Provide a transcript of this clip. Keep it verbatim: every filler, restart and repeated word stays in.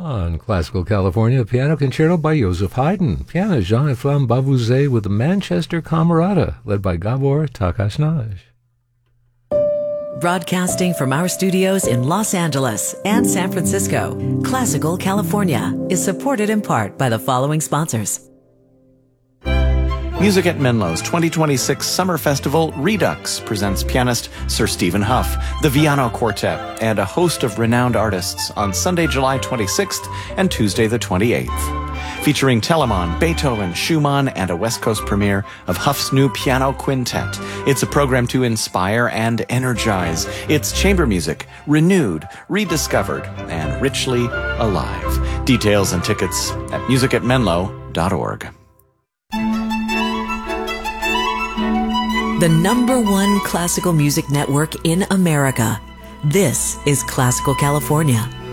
On Classical California, piano concerto by Joseph Haydn. Piano Jean-Eflamme Bavouzet with the Manchester Camerata, led by Gabor Takasnaj. Broadcasting from our studios in Los Angeles and San Francisco, Classical California is supported in part by the following sponsors. Music at Menlo's twenty twenty-six Summer Festival Redux presents pianist Sir Stephen Huff, the Viano Quartet, and a host of renowned artists on Sunday, July twenty-sixth and Tuesday the twenty-eighth. Featuring Telemann, Beethoven, Schumann, and a West Coast premiere of Huff's new piano quintet. It's a program to inspire and energize. It's chamber music, renewed, rediscovered, and richly alive. Details and tickets at music at menlo dot org. The number one classical music network in America. This is Classical California.